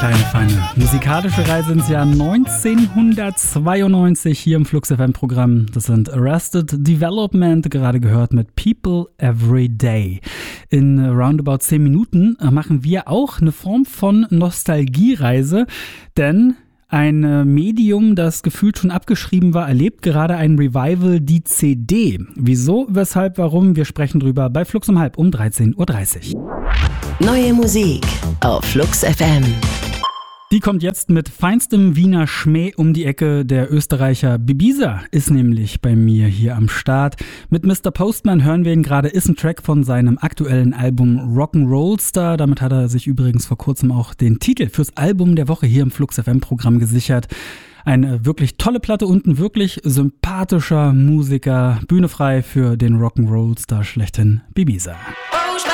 Kleine, feine musikalische Reise ins Jahr 1992 hier im Flux FM Programm. Das sind Arrested Development, gerade gehört mit People Every Day. In roundabout 10 Minuten machen wir auch eine Form von Nostalgiereise, denn ein Medium, das gefühlt schon abgeschrieben war, erlebt gerade ein Revival, die CD. Wieso, weshalb, warum? Wir sprechen drüber bei Flux um 13:30 Uhr. Neue Musik auf Flux FM. Die kommt jetzt mit feinstem Wiener Schmäh um die Ecke. Der Österreicher Ibiza ist nämlich bei mir hier am Start. Mit Mr. Postman hören wir ihn gerade, ist ein Track von seinem aktuellen Album Rock'n'Roll Star. Damit hat er sich übrigens vor kurzem auch den Titel fürs Album der Woche hier im Flux FM Programm gesichert. Eine wirklich tolle Platte und ein wirklich sympathischer Musiker. Bühne frei für den Rock'n'Roll Star schlechthin, Ibiza.